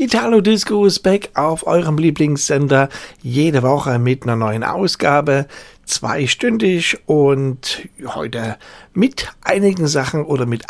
Italo Disco ist back auf eurem Lieblingssender. Jede Woche mit einer neuen Ausgabe. 2-stündig und heute mit einigen Sachen oder mit